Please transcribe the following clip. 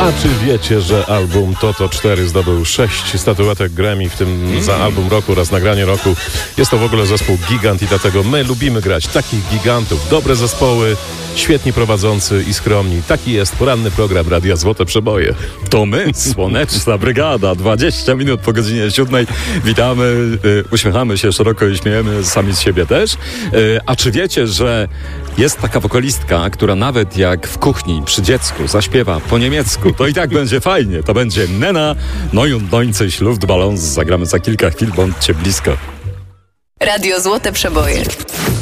A czy wiecie, że album Toto 4 zdobył 6 statuetek Grammy, w tym za album roku oraz nagranie roku? Jest to w ogóle zespół gigant i dlatego my lubimy grać takich gigantów. Dobre zespoły, świetni prowadzący i skromni. Taki jest poranny program Radia Złote Przeboje. To my, Słoneczna Brygada, 20 minut po godzinie 7. Witamy, uśmiechamy się szeroko i śmiejemy sami z siebie też. A czy wiecie, że jest taka wokalistka, która nawet jak w kuchni przy dziecku zaśpiewa po niemiecku, to i tak będzie fajnie. To będzie Nena Neunundneunzig Luftballons. Zagramy za kilka chwil, bądźcie blisko. Radio Złote Przeboje.